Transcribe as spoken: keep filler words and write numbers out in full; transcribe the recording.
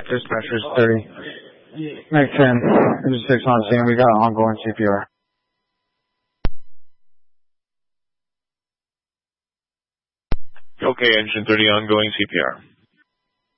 Dispatchers thirty. Make ten. There's six on scene. We got ongoing C P R. Okay, engine thirty, ongoing C P R.